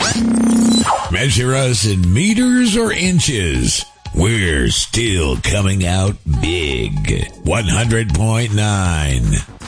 Measure us in meters or inches. We're still coming out big. 100.9